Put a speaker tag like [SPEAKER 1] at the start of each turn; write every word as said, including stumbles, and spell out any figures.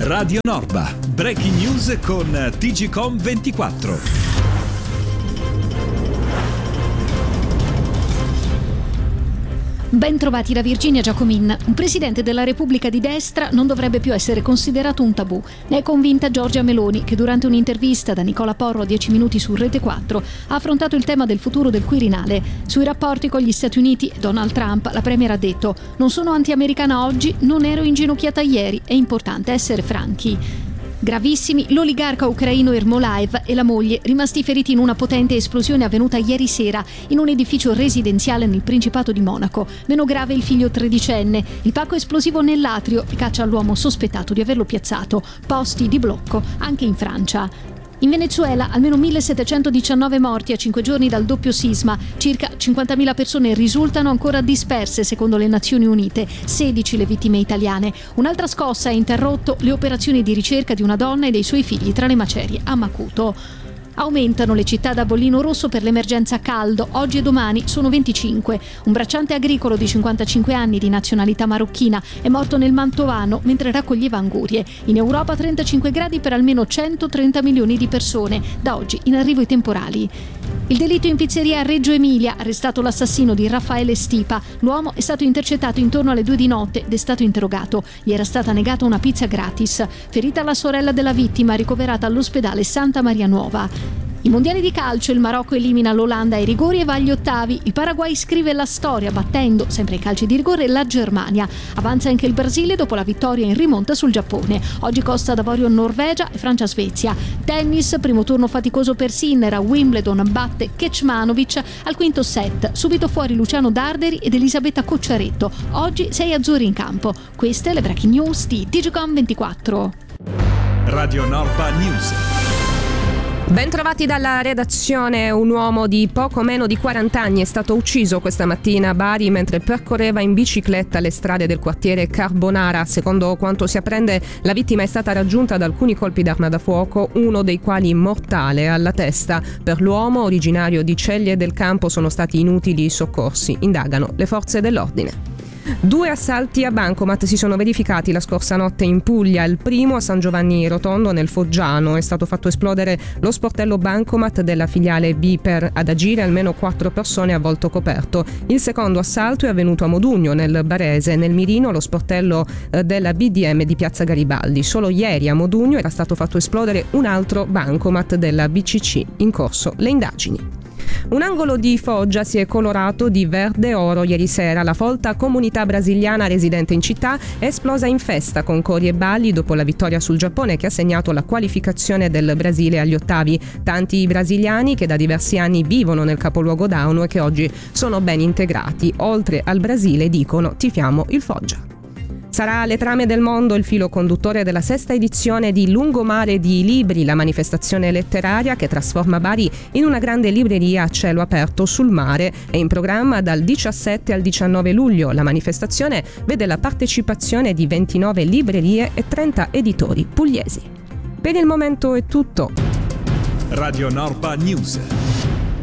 [SPEAKER 1] Radio Norba, breaking news con T G Com ventiquattro.
[SPEAKER 2] Ben trovati da Virginia Giacomin. Un presidente della Repubblica di destra non dovrebbe più essere considerato un tabù. Ne è convinta Giorgia Meloni, che durante un'intervista da Nicola Porro a dieci minuti su Rete quattro ha affrontato il tema del futuro del Quirinale. Sui rapporti con gli Stati Uniti e Donald Trump, la premier ha detto: non sono anti-americana oggi, non ero inginocchiata ieri, è importante essere franchi. Gravissimi l'oligarca ucraino Ermolaev e la moglie, rimasti feriti in una potente esplosione avvenuta ieri sera in un edificio residenziale nel Principato di Monaco. Meno grave il figlio tredicenne. Il pacco esplosivo nell'atrio e caccia l'uomo sospettato di averlo piazzato. Posti di blocco anche in Francia. In Venezuela almeno millesettecentodiciannove morti a cinque giorni dal doppio sisma. Circa cinquantamila persone risultano ancora disperse secondo le Nazioni Unite, sedici le vittime italiane. Un'altra scossa ha interrotto le operazioni di ricerca di una donna e dei suoi figli tra le macerie a Macuto. Aumentano le città da bollino rosso per l'emergenza caldo. Oggi e domani sono venticinque. Un bracciante agricolo di cinquantacinque anni di nazionalità marocchina è morto nel Mantovano mentre raccoglieva angurie. In Europa trentacinque gradi per almeno centotrenta milioni di persone. Da oggi in arrivo i temporali. Il delitto in pizzeria a Reggio Emilia, arrestato l'assassino di Raffaele Stipa. L'uomo è stato intercettato intorno alle due di notte ed è stato interrogato. Gli era stata negata una pizza gratis. Ferita la sorella della vittima, ricoverata all'ospedale Santa Maria Nuova. I mondiali di calcio, il Marocco elimina l'Olanda ai rigori e va agli ottavi. Il Paraguay scrive la storia battendo, sempre ai calci di rigore, la Germania. Avanza anche il Brasile dopo la vittoria in rimonta sul Giappone. Oggi Costa d'Avorio Norvegia e Francia-Svezia. Tennis, primo turno faticoso per Sinner a Wimbledon, batte Kecmanovic al quinto set. Subito fuori Luciano Darderi ed Elisabetta Cocciaretto. Oggi sei azzurri in campo. Queste le breaking news di T G Com ventiquattro.
[SPEAKER 1] Radio Norba News.
[SPEAKER 3] Ben trovati dalla redazione. Un uomo di poco meno di quaranta anni è stato ucciso questa mattina a Bari mentre percorreva in bicicletta le strade del quartiere Carbonara. Secondo quanto si apprende, la vittima è stata raggiunta da alcuni colpi d'arma da fuoco, uno dei quali mortale alla testa. Per l'uomo, originario di Ceglie del Campo, sono stati inutili i soccorsi. Indagano le forze dell'ordine. Due assalti a bancomat si sono verificati la scorsa notte in Puglia. Il primo a San Giovanni Rotondo nel Foggiano. È stato fatto esplodere lo sportello bancomat della filiale Biper. Ad agire almeno quattro persone a volto coperto. Il secondo assalto è avvenuto a Modugno nel Barese. Nel mirino lo sportello della B D M di Piazza Garibaldi. Solo ieri a Modugno era stato fatto esplodere un altro bancomat della B C C. In corso le indagini. Un angolo di Foggia si è colorato di verde oro ieri sera. La folta comunità brasiliana residente in città è esplosa in festa con cori e balli dopo la vittoria sul Giappone che ha segnato la qualificazione del Brasile agli ottavi. Tanti i brasiliani che da diversi anni vivono nel capoluogo d'Auno e che oggi sono ben integrati. Oltre al Brasile, dicono, tifiamo il Foggia. Sarà Le trame del mondo il filo conduttore della sesta edizione di Lungomare di Libri, la manifestazione letteraria che trasforma Bari in una grande libreria a cielo aperto sul mare. È in programma dal diciassette al diciannove luglio. La manifestazione vede la partecipazione di ventinove librerie e trenta editori pugliesi. Per il momento è tutto.
[SPEAKER 1] Radio Norba News.